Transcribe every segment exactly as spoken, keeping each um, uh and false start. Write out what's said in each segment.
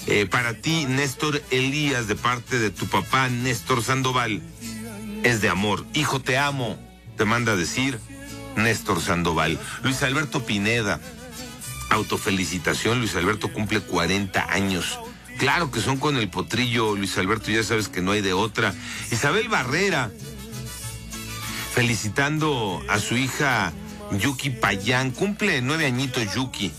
Eh, para ti, Néstor Elías, de parte de tu papá, Néstor Sandoval, es de amor. Hijo, te amo, te manda a decir Néstor Sandoval. Luis Alberto Pineda, autofelicitación, Luis Alberto cumple cuarenta años. Claro que son con el potrillo, Luis Alberto, ya sabes que no hay de otra. Isabel Barrera, felicitando a su hija Yuki Payán, cumple nueve añitos Yuki.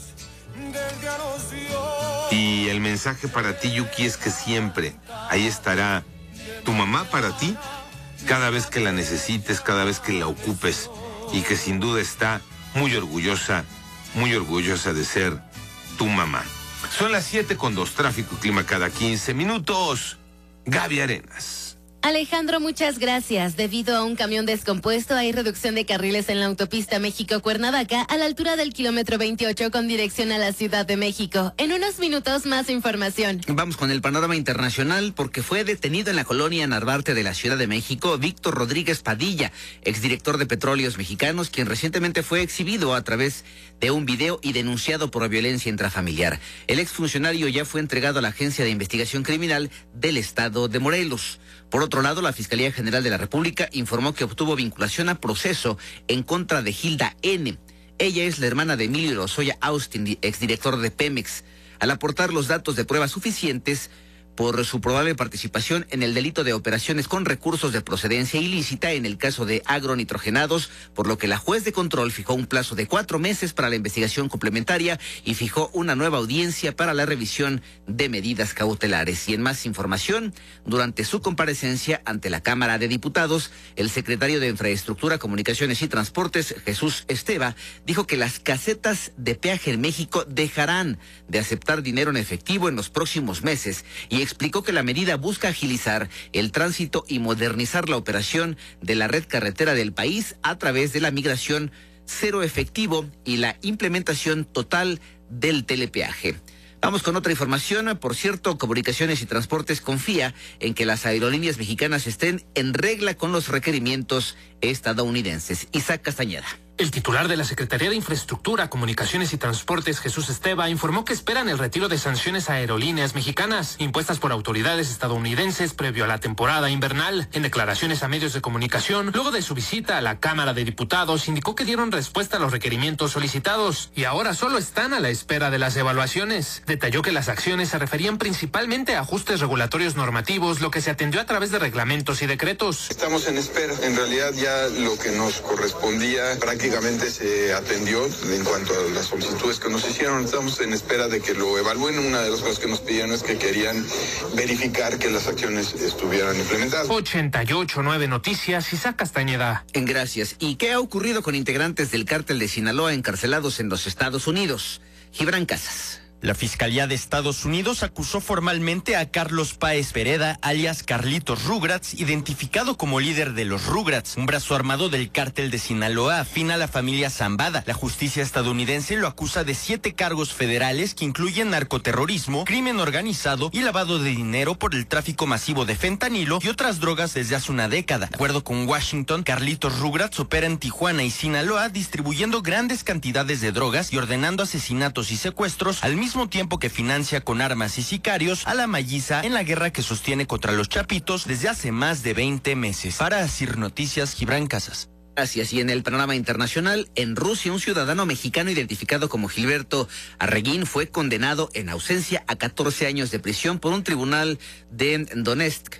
Y el mensaje para ti, Yuki, es que siempre ahí estará tu mamá para ti, cada vez que la necesites, cada vez que la ocupes, y que sin duda está muy orgullosa, muy orgullosa de ser tu mamá. Son las siete con dos, tráfico y clima cada quince minutos. Gaby Arenas. Alejandro, muchas gracias. Debido a un camión descompuesto, hay reducción de carriles en la autopista México-Cuernavaca a la altura del kilómetro veintiocho con dirección a la Ciudad de México. En unos minutos, más información. Vamos con el panorama internacional, porque fue detenido en la colonia Narvarte de la Ciudad de México Víctor Rodríguez Padilla, exdirector de Petróleos Mexicanos, quien recientemente fue exhibido a través de un video y denunciado por violencia intrafamiliar. El exfuncionario ya fue entregado a la Agencia de Investigación Criminal del Estado de Morelos. Por otro lado, la Fiscalía General de la República informó que obtuvo vinculación a proceso en contra de Hilda N. Ella es la hermana de Emilio Lozoya Austin, exdirector de Pemex, al aportar los datos de pruebas suficientes por su probable participación en el delito de operaciones con recursos de procedencia ilícita en el caso de agronitrogenados, por lo que la juez de control fijó un plazo de cuatro meses para la investigación complementaria y fijó una nueva audiencia para la revisión de medidas cautelares. Y en más información, durante su comparecencia ante la Cámara de Diputados, el secretario de Infraestructura, Comunicaciones y Transportes, Jesús Esteva, dijo que las casetas de peaje en México dejarán de aceptar dinero en efectivo en los próximos meses y explicó que la medida busca agilizar el tránsito y modernizar la operación de la red carretera del país a través de la migración cero efectivo y la implementación total del telepeaje. Vamos con otra información. Por cierto, Comunicaciones y Transportes confía en que las aerolíneas mexicanas estén en regla con los requerimientos estadounidenses. Isaac Castañeda. El titular de la Secretaría de Infraestructura, Comunicaciones y Transportes, Jesús Esteva, informó que esperan el retiro de sanciones a aerolíneas mexicanas impuestas por autoridades estadounidenses previo a la temporada invernal. En declaraciones a medios de comunicación, luego de su visita a la Cámara de Diputados, indicó que dieron respuesta a los requerimientos solicitados y ahora solo están a la espera de las evaluaciones. Detalló que las acciones se referían principalmente a ajustes regulatorios normativos, lo que se atendió a través de reglamentos y decretos. Estamos en espera. En realidad ya lo que nos correspondía prácticamente Prácticamente se atendió en cuanto a las solicitudes que nos hicieron. Estamos en espera de que lo evalúen. Una de las cosas que nos pidieron es que querían verificar que las acciones estuvieran implementadas. ochenta y ocho punto nueve Noticias, Isaac Castañeda. Gracias. ¿Y qué ha ocurrido con integrantes del cártel de Sinaloa encarcelados en los Estados Unidos? Gibran Casas. La Fiscalía de Estados Unidos acusó formalmente a Carlos Páez Pereda, alias Carlitos Rugrats, identificado como líder de los Rugrats, un brazo armado del cártel de Sinaloa afín a la familia Zambada. La justicia estadounidense lo acusa de siete cargos federales que incluyen narcoterrorismo, crimen organizado y lavado de dinero por el tráfico masivo de fentanilo y otras drogas desde hace una década. De acuerdo con Washington, Carlitos Rugrats opera en Tijuana y Sinaloa distribuyendo grandes cantidades de drogas y ordenando asesinatos y secuestros al mismo tiempo que financia con armas y sicarios a la Malliza en la guerra que sostiene contra los Chapitos desde hace más de veinte meses. Para Asir Noticias, Gibran Casas. Gracias. Y en el panorama internacional, en Rusia, un ciudadano mexicano identificado como Gilberto Arreguín fue condenado en ausencia a catorce años de prisión por un tribunal de Donetsk,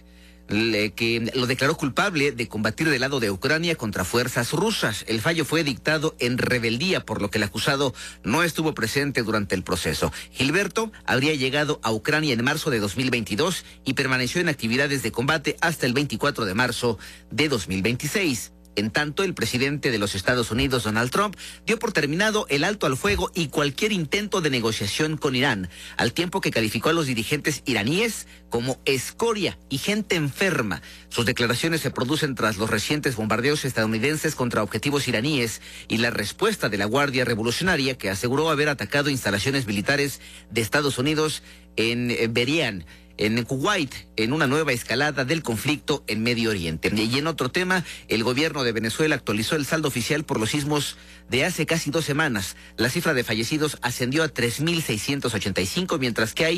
que lo declaró culpable de combatir del lado de Ucrania contra fuerzas rusas. El fallo fue dictado en rebeldía, por lo que el acusado no estuvo presente durante el proceso. Gilberto habría llegado a Ucrania en marzo de dos mil veintidós y permaneció en actividades de combate hasta el veinticuatro de marzo de dos mil veintiséis. En tanto, el presidente de los Estados Unidos, Donald Trump, dio por terminado el alto al fuego y cualquier intento de negociación con Irán, al tiempo que calificó a los dirigentes iraníes como escoria y gente enferma. Sus declaraciones se producen tras los recientes bombardeos estadounidenses contra objetivos iraníes y la respuesta de la Guardia Revolucionaria, que aseguró haber atacado instalaciones militares de Estados Unidos en Berían, en Kuwait, en una nueva escalada del conflicto en Medio Oriente. Y en otro tema, el gobierno de Venezuela actualizó el saldo oficial por los sismos de hace casi dos semanas. La cifra de fallecidos ascendió a tres mil seiscientos ochenta y cinco, mientras que hay